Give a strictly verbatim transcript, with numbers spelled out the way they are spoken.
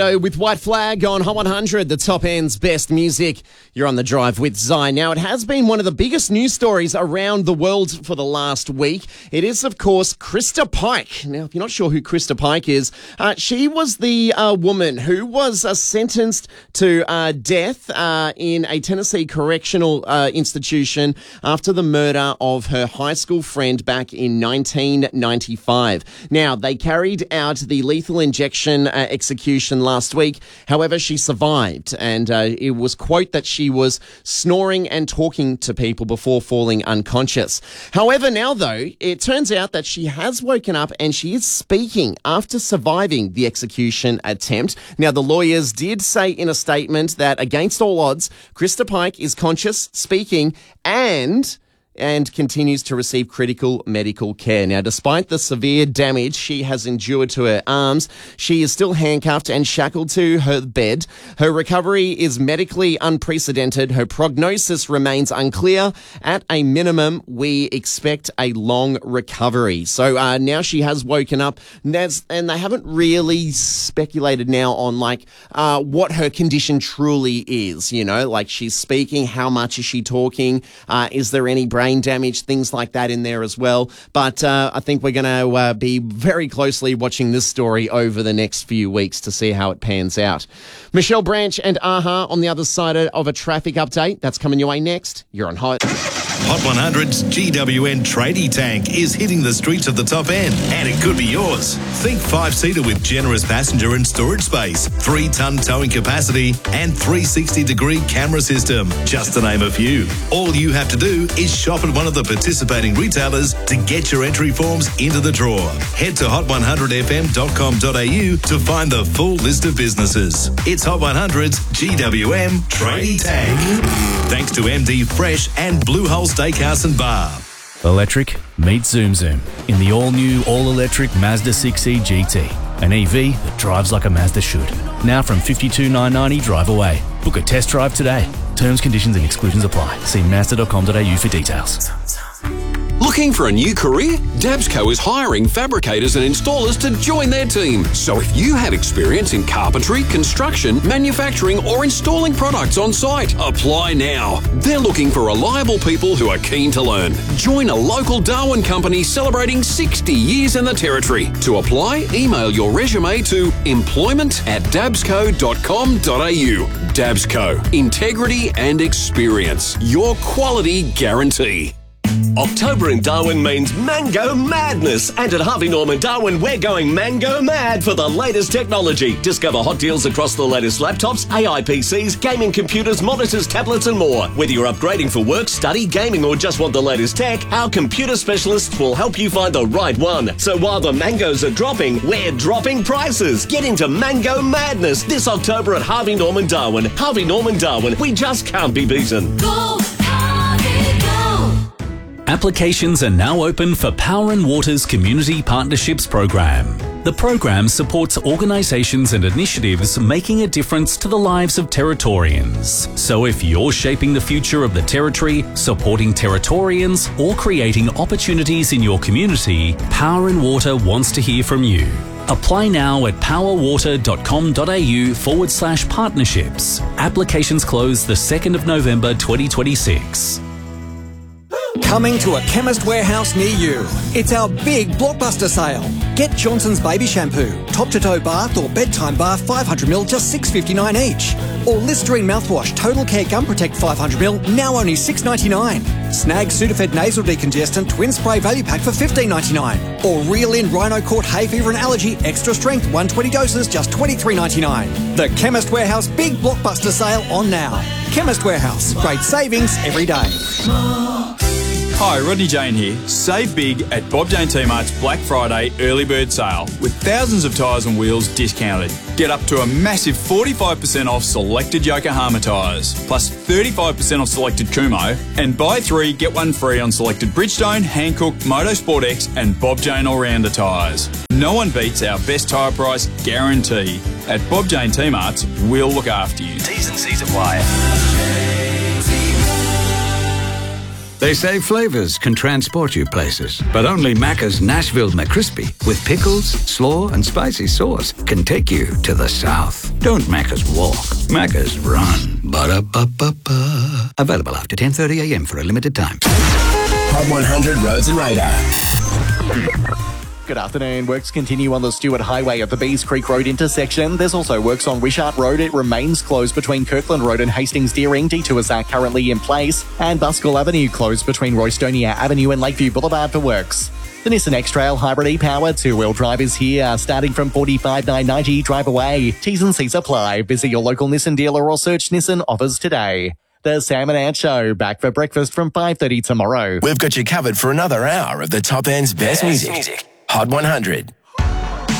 With White Flag on Hot one hundred, the top end's best music. You're on the drive with Zai. Now, it has been one of the biggest news stories around the world for the last week. It is, of course, Krista Pike. Now, if you're not sure who Krista Pike is, uh, she was the uh, woman who was uh, sentenced to uh, death uh, in a Tennessee correctional uh, institution after the murder of her high school friend back in nineteen ninety-five. Now, they carried out the lethal injection uh, execution last Last week. However, she survived, and uh, it was quote that she was snoring and talking to people before falling unconscious. However, now though, it turns out that she has woken up and she is speaking after surviving the execution attempt. Now, the lawyers did say in a statement that against all odds, Krista Pike is conscious, speaking, and and continues to receive critical medical care. Now, despite the severe damage she has endured to her arms, she is still handcuffed and shackled to her bed. Her recovery is medically unprecedented. Her prognosis remains unclear. At a minimum, we expect a long recovery. So uh, now she has woken up, and, and they haven't really speculated now on like uh, what her condition truly is. You know, like she's speaking, how much is she talking? Uh, is there any brain damage, things like that in there as well. But uh, I think we're going to uh, be very closely watching this story over the next few weeks to see how it pans out. Michelle Branch and Aha on the other side of a traffic update. That's coming your way next. You're on Hot. Hot one hundred's G W N tradie tank is hitting the streets of the top end, and it could be yours. Think five-seater with generous passenger and storage space, three-ton towing capacity, and three sixty degree camera system, just to name a few. All you have to do is shop at one of the participating retailers to get your entry forms into the draw. Head to hot one hundred f m dot com dot a u to find the full list of businesses. It's Hot one hundred's G W M tradie tank. Thanks to M D Fresh and Blue Hole Steakhouse and Bar. Electric meets Zoom Zoom in the all-new, all-electric Mazda six E G T. An E V that drives like a Mazda should. Now from fifty-two thousand nine hundred ninety drive away. Book a test drive today. Terms, conditions and exclusions apply. See mazda dot com dot a u for details. Looking for a new career? Dabsco is hiring fabricators and installers to join their team. So if you have experience in carpentry, construction, manufacturing or installing products on site, apply now. They're looking for reliable people who are keen to learn. Join a local Darwin company celebrating sixty years in the Territory. To apply, email your resume to employment at dabsco dot com dot a u. Dabsco. Integrity and experience. Your quality guarantee. October in Darwin means Mango Madness, and at Harvey Norman Darwin we're going Mango Mad for the latest technology. Discover hot deals across the latest laptops, A I P Cs, gaming computers, monitors, tablets and more. Whether you're upgrading for work, study, gaming or just want the latest tech, our computer specialists will help you find the right one. So while the mangoes are dropping, we're dropping prices. Get into Mango Madness this October at Harvey Norman Darwin. Harvey Norman Darwin, we just can't be beaten. Go! Applications are now open for Power and Water's Community Partnerships Program. The program supports organisations and initiatives making a difference to the lives of Territorians. So if you're shaping the future of the Territory, supporting Territorians, or creating opportunities in your community, Power and Water wants to hear from you. Apply now at powerwater dot com dot a u forward slash partnerships. Applications close the second of November twenty twenty-six. Coming to a Chemist Warehouse near you. It's our big blockbuster sale. Get Johnson's Baby Shampoo, top-to-toe bath or bedtime bath five hundred milliliters, just six dollars fifty-nine each. Or Listerine mouthwash, Total Care Gum Protect five hundred milliliters, now only six dollars ninety-nine. Snag Sudafed Nasal Decongestant Twin Spray Value Pack for fifteen dollars ninety-nine. Or Reel In Rhino Court Hay Fever and Allergy Extra Strength one hundred twenty doses, just twenty-three dollars ninety-nine. The Chemist Warehouse Big Blockbuster Sale on now. Chemist Warehouse, great savings every day. Hi, Rodney Jane here. Save big at Bob Jane T-Mart's Black Friday early bird sale with thousands of tyres and wheels discounted. Get up to a massive forty-five percent off selected Yokohama tyres, plus thirty-five percent off selected Kumo, and buy three, get one free on selected Bridgestone, Hankook, Motorsport X and Bob Jane All-Rounder tyres. No one beats our best tyre price guarantee. At Bob Jane T-Mart's, we'll look after you. T's and C's apply. They say flavors can transport you places, but only Macca's Nashville McCrispy with pickles, slaw, and spicy sauce can take you to the South. Don't Macca's walk, Macca's run. Ba-da-ba-ba-ba. Available after ten thirty a m for a limited time. Hot one hundred Roads and Radar. Good afternoon. Works continue on the Stewart Highway at the Bees Creek Road intersection. There's also works on Wishart Road. It remains closed between Kirkland Road and Hastings Deering. Detours are currently in place. And Buskell Avenue closed between Roystonia Avenue and Lakeview Boulevard for works. The Nissan X-Trail Hybrid e-Power two-wheel drive is here, starting from forty-five thousand nine hundred ninety. Drive away. T's and C's apply. Visit your local Nissan dealer or search Nissan offers today. The Sam and Ant Show, back for breakfast from five thirty tomorrow. We've got you covered for another hour of the top end's best music. Hot one hundred.